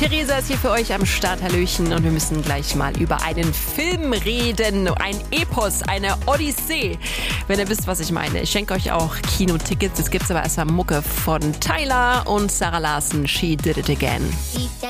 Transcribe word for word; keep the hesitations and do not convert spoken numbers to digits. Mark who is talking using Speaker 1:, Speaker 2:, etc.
Speaker 1: Theresa ist hier für euch am Start, hallöchen, und wir müssen gleich mal über einen Film reden, ein Epos, eine Odyssee, wenn ihr wisst, was ich meine. Ich schenke euch auch Kinotickets, jetzt gibt's aber erstmal Mucke von Tyler und Sarah Larson, She Did It Again.